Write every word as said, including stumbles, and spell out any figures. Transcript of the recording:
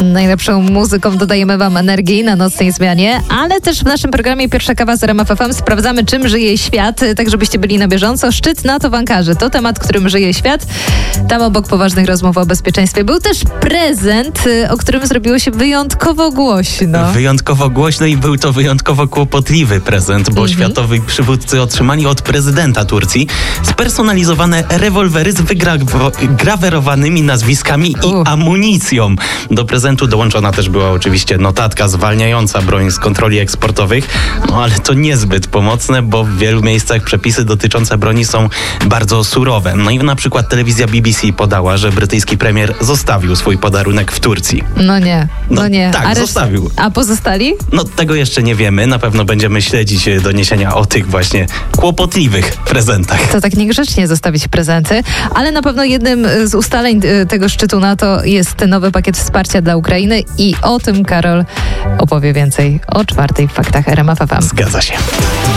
Najlepszą muzyką dodajemy wam energii na nocnej zmianie, ale też w naszym programie Pierwsza Kawa z R M F F M sprawdzamy, czym żyje świat, tak żebyście byli na bieżąco. Szczyt NATO w Ankarze to temat, którym żyje świat. Tam obok poważnych rozmów o bezpieczeństwie był też prezent, o którym zrobiło się wyjątkowo głośno. Wyjątkowo głośno i był to wyjątkowo kłopotliwy prezent, bo Mhm. światowi przywódcy otrzymali od prezydenta Turcji spersonalizowane rewolwery z wygrawerowanymi nazwiskami i U. amunicją. Do prezentu dołączona też była oczywiście notatka zwalniająca broń z kontroli eksportowych, no ale to niezbyt pomocne, bo w wielu miejscach przepisy dotyczące broni są bardzo surowe. No i na przykład telewizja B B C podała, że brytyjski premier zostawił swój podarunek w Turcji. No nie, no, No nie. tak, A zostawił. A pozostali? No tego jeszcze nie wiemy, na pewno będziemy śledzić e, doniesienia o tych właśnie kłopotliwych prezentach. To tak niegrzecznie zostawić prezenty, ale na pewno jednym z ustaleń y, tego szczytu NATO jest nowy pakiet wsparcia dla Ukrainy i o tym Karol opowie więcej o czwartej w Faktach R M F F M. Zgadza się.